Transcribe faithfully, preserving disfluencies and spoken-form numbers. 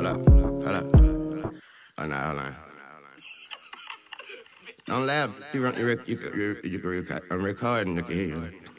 Hold up, hold up. Hold on, hold on. Don't laugh. You, run, you, rec- you, can- you, you can record. I'm recording. You can hear you.